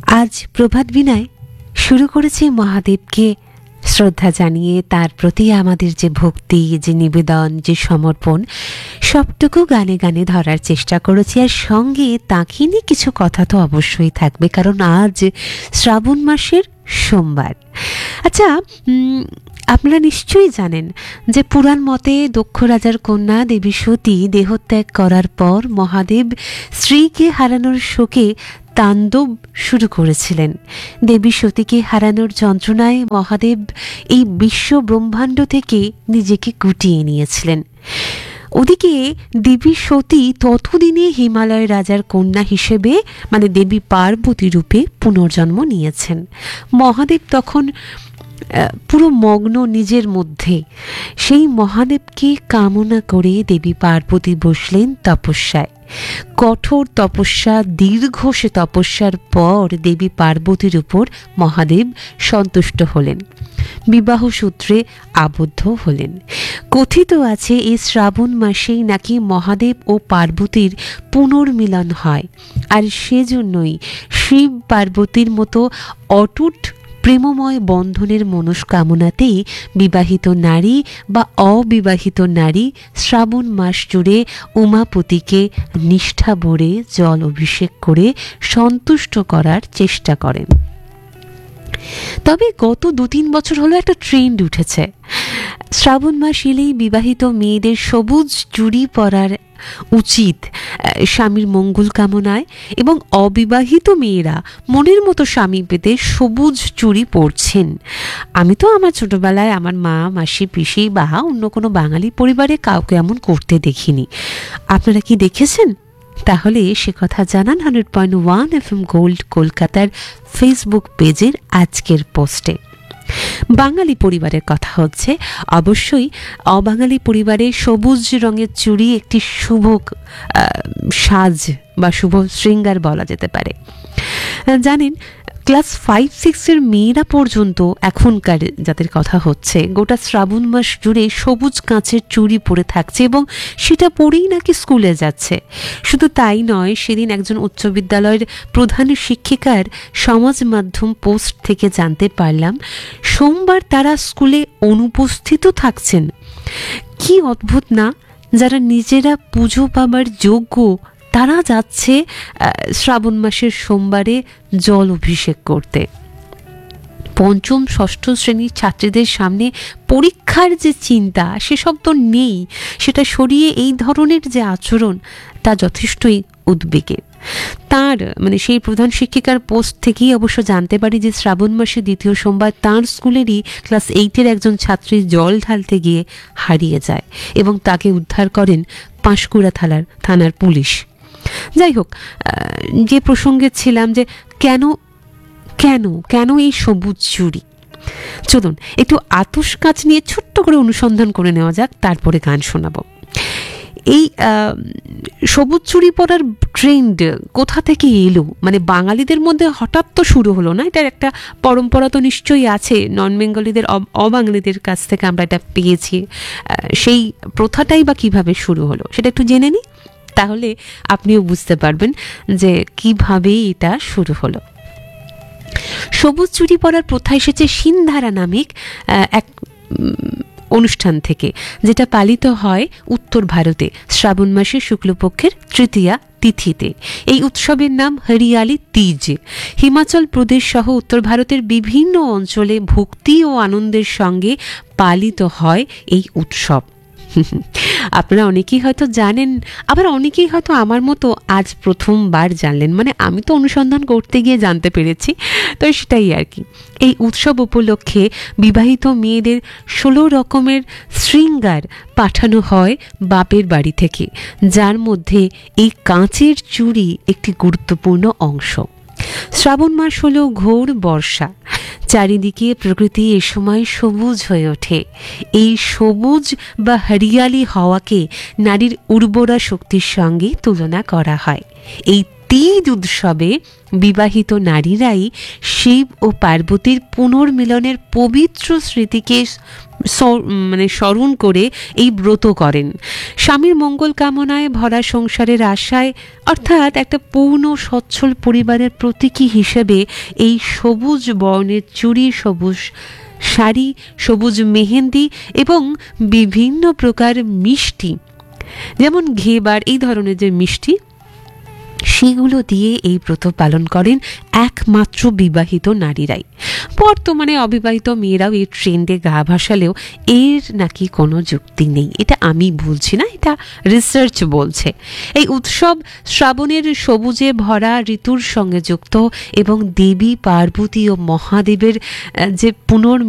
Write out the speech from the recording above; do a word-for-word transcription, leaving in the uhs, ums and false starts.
আজ প্রভাত বিনায় শুরু করেছি মহাদেবকে শ্রদ্ধা জানিয়ে তার প্রতি আমাদের যে ভক্তি, যে নিবেদন, যে সমর্পণ, সবটুকু গানে গানে ধরার চেষ্টা করেছি। আর সঙ্গে তাকে নিয়ে কিছু কথা তো অবশ্যই থাকবে, কারণ আজ শ্রাবণ মাসের সোমবার। আচ্ছা, আপনারা নিশ্চয়ই জানেন যে পুরাণ মতে দক্ষ রাজার কন্যা দেবী সতী দেহত্যাগ করার পর মহাদেব স্ত্রীকে হারানোর শোকে তাণ্ডব শুরু করেছিলেন। দেবী সতীকে হারানোর যন্ত্রণায় মহাদেব এই বিশ্ব ব্রহ্মাণ্ড থেকে নিজেকে গুটিয়ে নিয়েছিলেন। ওদিকে দেবী সতী ততদিনে হিমালয় রাজার কন্যা হিসেবে, মানে দেবী পার্বতী রূপে পুনর্জন্ম নিয়েছেন। মহাদেব তখন পুরো মগ্ন নিজের মধ্যে। সেই মহাদেবকে কামনা করে দেবী পার্বতী বসলেন তপস্যায়। কঠোর তপস্যা, দীর্ঘ সে তপস্যার পর দেবী পার্বতীর উপর মহাদেব সন্তুষ্ট হলেন, বিবাহ সূত্রে আবদ্ধ হলেন। কথিত আছে এই শ্রাবণ মাসেই নাকি মহাদেব ও পার্বতীর পুনর্মিলন হয়, আর সেজন্যই শিব পার্বতীর মতো অটুট প্রেমময় বন্ধনের মনস্কামনাতেই বিবাহিত নারী বা অবিবাহিত নারী শ্রাবণ মাস জুড়ে উমাপতিকে নিষ্ঠা ভরে জল অভিষেক করে সন্তুষ্ট করার চেষ্টা করেন। তবে গত দু তিন বছর হলো একটা ট্রেন্ড উঠেছে, শ্রাবণ মাস এলেই বিবাহিত মেয়েদের সবুজ চুড়ি পরার উচিত স্বামীর মঙ্গল কামনায়, এবং অবিবাহিত মেয়েরা মনের মতো স্বামী পেতে সবুজ চুড়ি পরছেন। আমি তো আমার ছোটবেলায় আমার মা, মাসি, পিসি বা অন্য কোনো বাঙালি পরিবারে কাউকে এমন করতে দেখিনি। আপনারা কি দেখেছেন? তাহলে সে কথা জানান hundred point one F M gold কলকাতার ফেসবুক পেজের আজকের পোস্টে। বাঙালি পরিবারের কথা হচ্ছে, অবশ্যই অবাঙালি পরিবারে সবুজ রঙের চুড়ি একটি শুভ সাজ বা শুভ শৃঙ্গার বলা যেতে পারে। জানেন, ক্লাস ফাইভ সিক্সের মেয়েরা পর্যন্ত এখনকার যাদের কথা হচ্ছে গোটা শ্রাবণ মাস জুড়ে সবুজ কাঁচের চুড়ি পরে থাকছে, এবং সেটা পরেই নাকি স্কুলে যাচ্ছে। শুধু তাই নয়, সেদিন একজন উচ্চ বিদ্যালয়ের প্রধান শিক্ষিকার সমাজ মাধ্যম পোস্ট থেকে জানতে পারলাম সোমবার তারা স্কুলে অনুপস্থিত থাকছেন। কি অদ্ভুত না! যারা নিজেরা পুজো পাবার যোগ্য তারা যাচ্ছে শ্রাবণ মাসের সোমবারে জল অভিষেক করতে। পঞ্চম ষষ্ঠ শ্রেণীর ছাত্রীদের সামনে পরীক্ষার যে চিন্তা সেসব তো নেই, সেটা সরিয়ে এই ধরনের যে আচরণ তা যথেষ্টই উদ্বেগের। তার মানে সেই প্রধান শিক্ষিকার পোস্ট থেকেই অবশ্য জানতে পারি যে শ্রাবণ মাসের দ্বিতীয় সোমবার তাঁর স্কুলেরই ক্লাস এইটের একজন ছাত্রী জল ঢালতে গিয়ে হারিয়ে যায়, এবং তাকে উদ্ধার করেন পাঁশকুড়া থানার থানার পুলিশ। যাই হোক, যে প্রসঙ্গে ছিলাম যে কেন কেন কেন এই সবুজ চুড়ি, চলুন একটু আতশ কাঁচ নিয়ে ছোট্ট করে অনুসন্ধান করে নেওয়া যাক, তারপরে গান শোনাবো। এই সবুজ চুড়ি পরার ট্রেন্ড কোথা থেকে এলো? মানে বাঙালিদের মধ্যে হঠাৎ তো শুরু হলো না, এটার একটা পরম্পরা তো নিশ্চয়ই আছে। নন বেঙ্গলিদের, অবাঙালিদের কাছ থেকে আমরা এটা পেয়েছি। সেই প্রথাটাই বা কিভাবে শুরু হলো সেটা একটু জেনে নিই, তাহলে আপনিও বুঝতে পারবেন যে কিভাবে এটা শুরু হলো। সবুজ চুড়ি পরার প্রথা এসেছে সিনধারা নামিক এক অনুষ্ঠান থেকে, যেটা পালিত হয় উত্তর ভারতে শ্রাবণ মাসের শুক্লপক্ষের তৃতীয়া তিথিতে। এই উৎসবের নাম হরিয়ালি তিজ। হিমাচল প্রদেশ সহ উত্তর ভারতের বিভিন্ন অঞ্চলে ভক্তি ও আনন্দের সঙ্গে পালিত হয় এই উৎসব। আপনারা অনেকেই হয়তো জানেন, আবার অনেকেই হয়তো আমার মতো আজ প্রথমবার জানলেন। মানে আমি তো অনুসন্ধান করতে গিয়ে জানতে পেরেছি, তো সেটাই আর কি। এই উৎসব উপলক্ষে বিবাহিত মেয়েদের ষোলো রকমের শৃঙ্গার পাঠানো হয় বাপের বাড়ি থেকে, যার মধ্যে এই কাঁচের চুড়ি একটি গুরুত্বপূর্ণ অংশ। শ্রাবণ মাস হলো ঘোর বর্ষা, চারিদিকে প্রকৃতি এ সময় সবুজ হয়ে ওঠে। এই সবুজ বা হরিয়ালি হওয়াকে নারীর উর্বরা শক্তির সঙ্গে তুলনা করা হয়। এই তীজ উৎসবে বিবাহিত নারীরাই শিব ও পার্বতীর পুনর্মিলনের পবিত্র স্মৃতিকে মানে স্মরণ করে এই ব্রত করেন। স্বামীর মঙ্গল কামনায় ভরা সংসারের আশায়, অর্থাৎ একটা পূর্ণ সচ্ছল পরিবারের প্রতীকী হিসেবে এই সবুজ বর্ণের চুড়ি, সবুজ শাড়ি, সবুজ মেহেন্দি এবং বিভিন্ন প্রকার মিষ্টি, যেমন ঘেবার, এই ধরনের যে মিষ্টি, সেগুলো দিয়ে এই ব্রত পালন করেন একমাত্র বিবাহিত নারীরাই। বর্তমানে অবিবাহিত মেয়েরাও এই ট্রেন্ডে গা ভাসালেও এর নাকি কোনো যুক্তি নেই। এটা আমি বলছি না, এটা রিসার্চ বলছে। এই উৎসব শ্রাবণের সবুজে ভরা ঋতুর সঙ্গে যুক্ত এবং দেবী পার্বতী ও মহাদেবের যে পুনর